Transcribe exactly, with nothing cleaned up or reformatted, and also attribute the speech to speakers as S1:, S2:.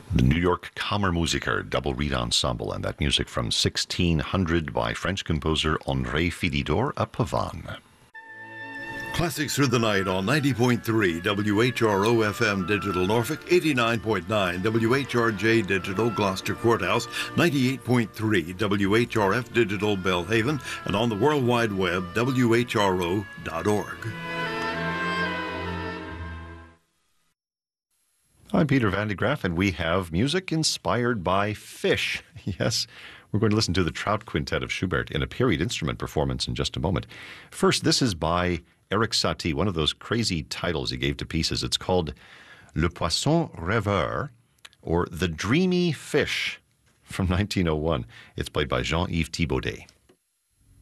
S1: The New York Kammermusiker Double Reed Ensemble, and that music from sixteen hundred by French composer André Philidor, a Pavane.
S2: Classics through the night on ninety point three W H R O F M Digital Norfolk, eighty-nine point nine W H R J Digital Gloucester Courthouse, ninety-eight point three W H R F Digital Belhaven, and on the World Wide Web, W H R O dot org.
S1: I'm Peter Van de Graaff, and we have music inspired by fish. Yes, we're going to listen to the Trout Quintet of Schubert in a period instrument performance in just a moment. First, this is by Erik Satie, one of those crazy titles he gave to pieces. It's called Le Poisson Rêveur, or The Dreamy Fish, from nineteen oh one. It's played by Jean-Yves Thibaudet.